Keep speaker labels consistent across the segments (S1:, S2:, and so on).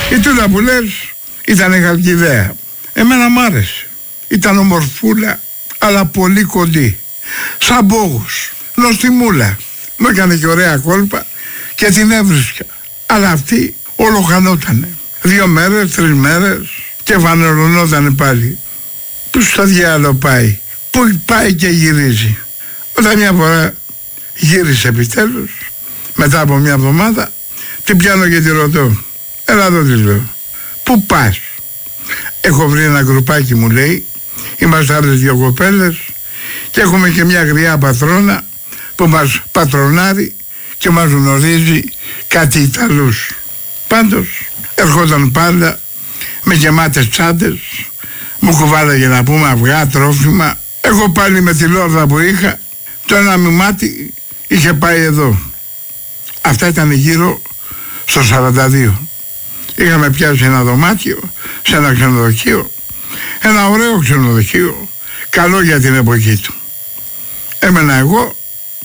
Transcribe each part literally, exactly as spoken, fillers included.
S1: Η Τούλα που λες ήταν χαλκιδαία. Εμένα μ' άρεσε. Ήταν ομορφούλα, αλλά πολύ κοντή. Σαν μπόγος, νοστιμούλα. Μου έκανε και ωραία κόλπα και την έβρισκα. Αλλά αυτή όλο χανότανε. Δύο μέρες, τρεις μέρες και φανερωνότανε πάλι. Πού στο διάλο πάει, πού πάει και γυρίζει. Όταν μια φορά γύρισε επιτέλους, μετά από μια εβδομάδα, την πιάνω και τη ρωτώ. Έλα εδώ, της λέω. Πού πας? Έχω βρει ένα γκρουπάκι, μου λέει. Είμαστε άλλες δύο κοπέλες και έχουμε και μια γριά πατρόνα που μας πατρονάρει και μας γνωρίζει κάτι Ιταλούς. Πάντως ερχόταν πάντα με γεμάτες τσάντες, μου κουβάλαγε να πούμε αυγά, τρόφιμα. Εγώ πάλι με τη λόρδα που είχα, το ένα μου μάτι είχε πάει εδώ. Αυτά ήταν γύρω στο σαράντα δύο. Είχαμε πιάσει ένα δωμάτιο σε ένα ξενοδοχείο, ένα ωραίο ξενοδοχείο, καλό για την εποχή του. Έμενα εγώ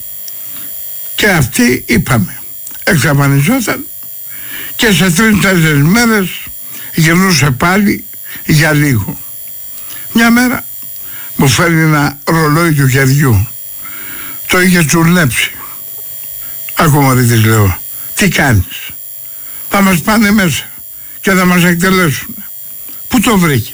S1: και αυτή, είπαμε, εξαφανιζόταν και σε τρεις-τέσσερις μέρες γυρνούσε πάλι για λίγο. Μια μέρα μου φέρνει ένα ρολόι του χεριού. Το είχε τσουρνέψει. Άκου μωρή, της λέω, τι κάνεις? Θα μας πάνε μέσα και θα μας εκτελέσουν. Πού το βρήκες?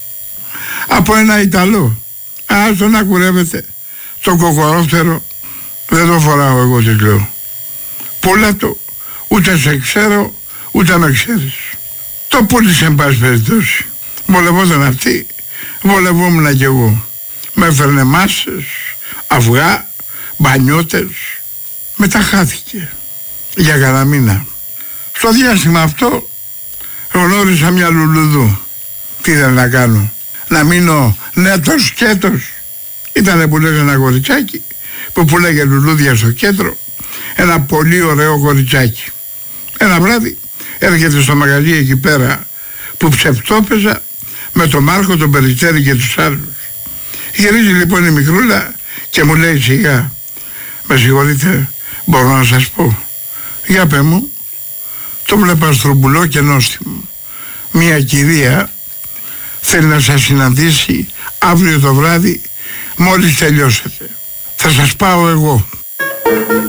S1: Από ένα Ιταλό. Ας τον ακουρεύεται. Το κοκορόφτερο δεν το φοράω εγώ, της λέω. Πούλα το, ούτε σε ξέρω ούτε με ξέρεις. Το πούλησε εν πάση περιπτώσει. Βολευόταν αυτή, βολευόμουν κι εγώ. Με έφερνε μάσες, αυγά, μπανιώτες. Μετά χάθηκε για κανένα μήνα. Στο διάστημα αυτό γνώρισα μια λουλουδού. Τι ήθελα να κάνω? Να μείνω νέτος σκέτος? Ήτανε που λέγανε ένα κοριτσάκι που πουλάγε λουλούδια στο κέντρο. Ένα πολύ ωραίο κοριτσάκι. Ένα βράδυ έρχεται στο μαγαζί εκεί πέρα που ψευτόπαιζα με τον Μάρκο, τον Περιστέρη και τους άλλους. Γυρίζει λοιπόν η μικρούλα και μου λέει σιγά, με συγχωρείτε, μπορώ να σας πω? Για πέ μου. Το βλέπα στρομπουλό και νόστιμο. Μια κυρία θέλει να σας συναντήσει αύριο το βράδυ μόλις τελειώσετε. Θα σας πάω εγώ.